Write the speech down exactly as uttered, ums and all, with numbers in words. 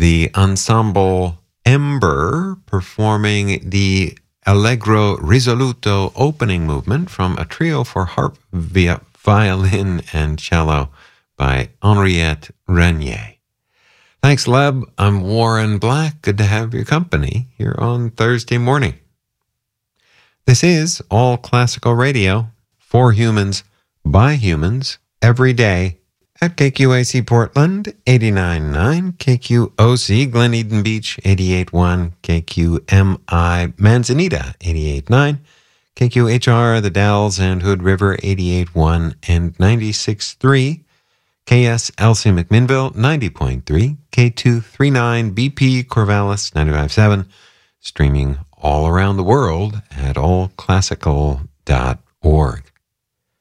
the ensemble Ember performing the Allegro risoluto opening movement from a trio for harp, via violin, and cello by Henriette Renier. Thanks, Leb. I'm Warren Black. Good to have your company here on Thursday morning. This is All Classical Radio, for humans, by humans, every day, at K Q A C Portland, eighty-nine point nine, K Q O C Glen Eden Beach, eighty-eight point one, K Q M I Manzanita, eighty-eight point nine, K Q H R The Dalles and Hood River, eighty-eight point one and ninety-six point three, K S L C McMinnville, ninety point three, K two thirty-nine B P Corvallis, ninety-five point seven, streaming all around the world at all classical dot org.